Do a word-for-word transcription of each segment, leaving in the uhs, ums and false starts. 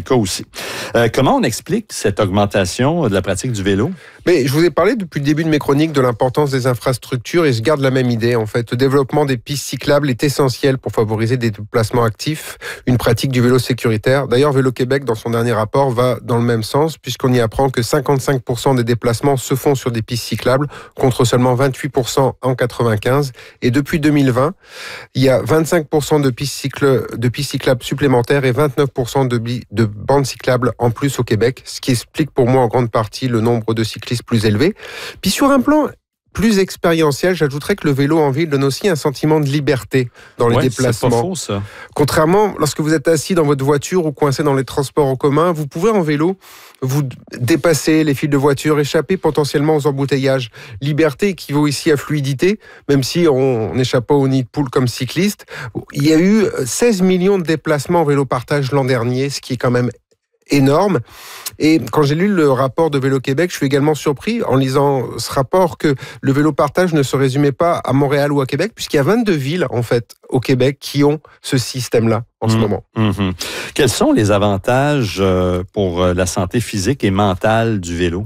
cas aussi. Euh, comment on explique cette augmentation de la pratique du vélo? Mais je vous ai parlé depuis le début de mes chroniques de l'importance des infrastructures et je garde la même idée. En fait, le développement des pistes cyclables est essentiel pour favoriser des déplacements actifs, une pratique du vélo sécuritaire. D'ailleurs, Vélo Québec, dans son dernier rapport, va dans le même sens puisqu'on y apprend que cinquante-cinq pour cent des déplacements se font sur des pistes cyclables contre seulement vingt-huit pour cent en quatre-vingt-quinze. Et depuis deux mille vingt, il y a vingt-cinq pour cent de pistes, cycle, de pistes cyclables supplémentaires et vingt-neuf pour cent de, de bandes cyclables en plus au Québec, ce qui explique pour moi en grande partie le nombre de cyclistes plus élevé. Puis sur un plan plus expérientiel, j'ajouterais que le vélo en ville donne aussi un sentiment de liberté dans les ouais, déplacements. C'est pas faux, ça. Contrairement, lorsque vous êtes assis dans votre voiture ou coincé dans les transports en commun, vous pouvez en vélo vous dépasser les files de voiture, échapper potentiellement aux embouteillages. Liberté équivaut ici à fluidité, même si on n'échappe pas au nid de poule comme cycliste. Il y a eu seize millions de déplacements en vélo partage l'an dernier, ce qui est quand même énorme. Et quand j'ai lu le rapport de Vélo Québec, je suis également surpris en lisant ce rapport que le vélo partage ne se résumait pas à Montréal ou à Québec, puisqu'il y a vingt-deux villes en fait au Québec qui ont ce système-là en mmh, ce moment. Mmh. Quels sont les avantages pour la santé physique et mentale du vélo?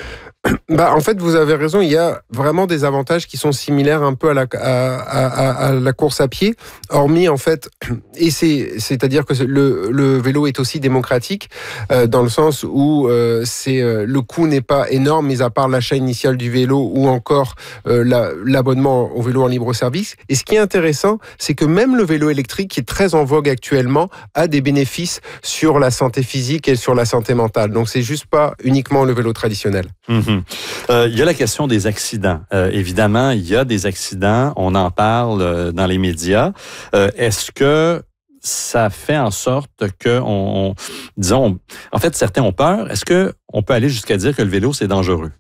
Bah, en fait, vous avez raison, il y a vraiment des avantages qui sont similaires un peu à la, à, à, à la course à pied, hormis en fait, et c'est, c'est-à-dire que le, le vélo est aussi démocratique, euh, dans le sens où euh, c'est, euh, le coût n'est pas énorme, mis à part l'achat initial du vélo ou encore euh, la, l'abonnement au vélo en libre service. Et ce qui est intéressant, c'est que même le vélo électrique, qui est très en vogue actuellement, a des bénéfices sur la santé physique et sur la santé mentale. Donc c'est juste pas uniquement le vélo traditionnel. Mmh. Euh, il y a la question des accidents. Euh, évidemment, il y a des accidents, on en parle euh, dans les médias. Euh, est-ce que ça fait en sorte que, on, on, disons, en fait, certains ont peur. Est-ce que on peut aller jusqu'à dire que le vélo, c'est dangereux?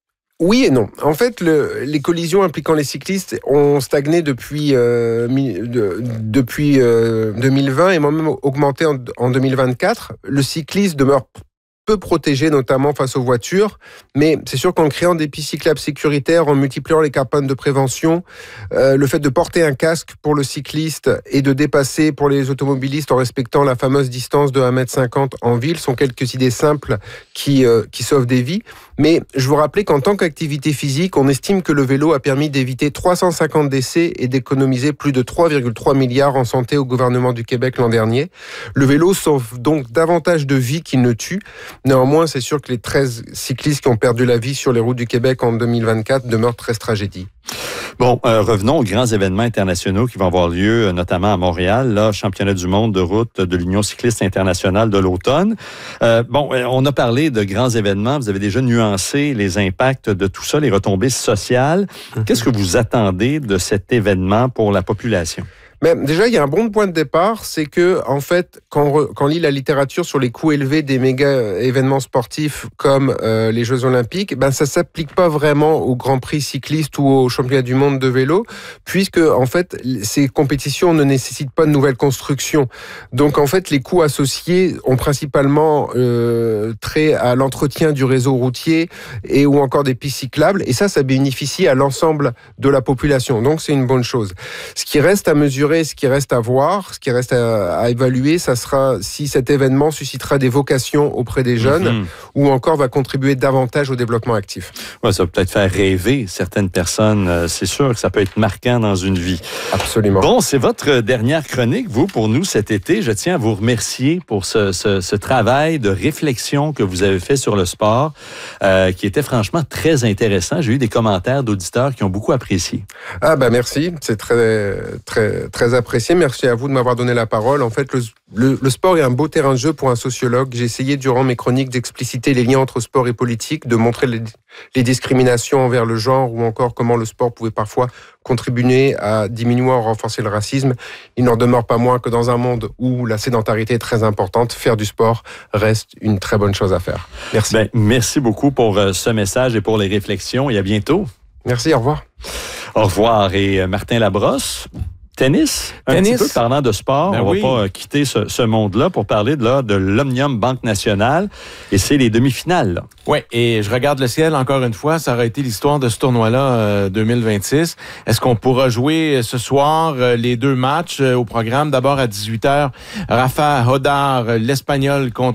Oui et non. En fait, le, les collisions impliquant les cyclistes ont stagné depuis euh, de, depuis euh, deux mille vingt et même augmenté en, en deux mille vingt-quatre. Le cycliste demeure peu protégé, notamment face aux voitures, mais c'est sûr qu'en créant des pistes cyclables sécuritaires, en multipliant les campagnes de prévention, euh, le fait de porter un casque pour le cycliste et de dépasser pour les automobilistes en respectant la fameuse distance de un mètre cinquante en ville sont quelques idées simples qui, euh, qui sauvent des vies. Mais je vous rappelais qu'en tant qu'activité physique, on estime que le vélo a permis d'éviter trois cent cinquante décès et d'économiser plus de trois virgule trois milliards en santé au gouvernement du Québec l'an dernier. Le vélo sauve donc davantage de vies qu'il ne tue. Néanmoins, c'est sûr que les treize cyclistes qui ont perdu la vie sur les routes du Québec en deux mille vingt-quatre demeurent treize tragédies. Bon, euh, revenons aux grands événements internationaux qui vont avoir lieu, notamment à Montréal, là, championnat du monde de route de l'Union cycliste internationale de l'automne. Euh, bon, on a parlé de grands événements, vous avez déjà nuancé les impacts de tout ça, les retombées sociales. Mm-hmm. Qu'est-ce que vous attendez de cet événement pour la population? Mais déjà, il y a un bon point de départ, c'est que, en fait, quand on, quand on lit la littérature sur les coûts élevés des méga événements sportifs comme euh, les Jeux Olympiques, ben ça s'applique pas vraiment au Grand Prix cycliste ou au Championnat du monde de vélo, puisque en fait, ces compétitions ne nécessitent pas de nouvelles constructions. Donc, en fait, les coûts associés ont principalement euh, trait à l'entretien du réseau routier et ou encore des pistes cyclables, et ça, ça bénéficie à l'ensemble de la population. Donc, c'est une bonne chose. Ce qui reste à mesurer, ce qui reste à voir, ce qui reste à, à évaluer, ça sera si cet événement suscitera des vocations auprès des jeunes mm-hmm. ou encore va contribuer davantage au développement actif. Ouais, ça va peut-être faire rêver certaines personnes. C'est sûr que ça peut être marquant dans une vie. Absolument. Bon, c'est votre dernière chronique, vous, pour nous cet été. Je tiens à vous remercier pour ce, ce, ce travail de réflexion que vous avez fait sur le sport, euh, qui était franchement très intéressant. J'ai eu des commentaires d'auditeurs qui ont beaucoup apprécié. Ah ben merci, c'est très très très apprécié. Merci à vous de m'avoir donné la parole. En fait, le, le, le sport est un beau terrain de jeu pour un sociologue. J'ai essayé durant mes chroniques d'expliciter les liens entre sport et politique, de montrer les, les discriminations envers le genre ou encore comment le sport pouvait parfois contribuer à diminuer ou renforcer le racisme. Il n'en demeure pas moins que dans un monde où la sédentarité est très importante, faire du sport reste une très bonne chose à faire. Merci. Ben, merci beaucoup pour ce message et pour les réflexions et à bientôt. Merci, au revoir. Au revoir. Et Martin Labrosse, tennis, un tennis. petit peu parlant de sport, ben on oui. va pas quitter ce, ce monde-là pour parler de, là, de l'Omnium Banque Nationale et c'est les demi-finales. Oui, et je regarde le ciel encore une fois, ça aurait été l'histoire de ce tournoi-là euh, deux mille vingt-six. Est-ce qu'on pourra jouer ce soir euh, les deux matchs euh, au programme? D'abord à dix-huit heures, Rafa Hodar, l'Espagnol contre